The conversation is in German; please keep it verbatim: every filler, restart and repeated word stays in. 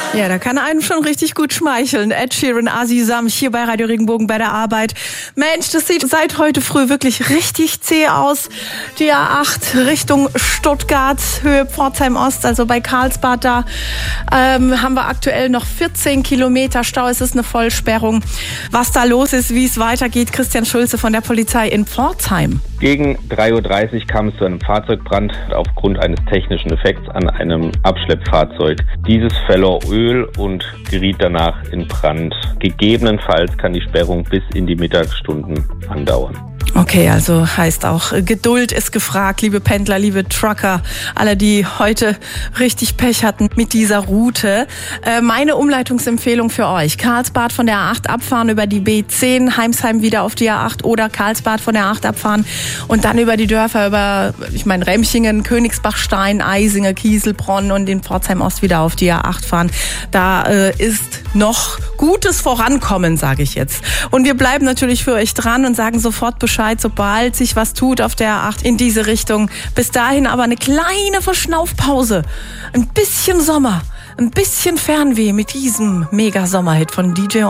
Ja, da kann einem schon richtig gut schmeicheln. Ed Sheeran, Asi Samch hier bei Radio Regenbogen bei der Arbeit. Mensch, das sieht seit heute früh wirklich richtig zäh aus. Die A acht Richtung Stuttgart, Höhe Pforzheim Ost, also bei Karlsbad da, ähm, haben wir aktuell noch vierzehn Kilometer Stau. Es ist eine Vollsperrung. Was da los ist, wie es weitergeht, Christian Schulze von der Polizei in Pforzheim. Gegen drei Uhr dreißig kam es zu einem Fahrzeugbrand aufgrund eines technischen Defekts an einem Abschleppfahrzeug. Dieses verlor Öl und geriet danach in Brand. Gegebenenfalls kann die Sperrung bis in die Mittagsstunden andauern. Okay, also heißt auch, Geduld ist gefragt, liebe Pendler, liebe Trucker, alle, die heute richtig Pech hatten mit dieser Route. Äh, meine Umleitungsempfehlung für euch: Karlsbad von der A acht abfahren über die B zehn, Heimsheim wieder auf die A acht oder Karlsbad von der A acht abfahren und dann über die Dörfer, über, ich meine, Remchingen, Königsbachstein, Eisinge, Kieselbronn und in Pforzheim Ost wieder auf die A acht fahren. Da äh, ist noch gutes Vorankommen, sage ich jetzt. Und wir bleiben natürlich für euch dran und sagen sofort Bescheid, sobald sich was tut auf der A acht in diese Richtung. Bis dahin aber eine kleine Verschnaufpause. Ein bisschen Sommer, ein bisschen Fernweh mit diesem Mega-Sommerhit von D J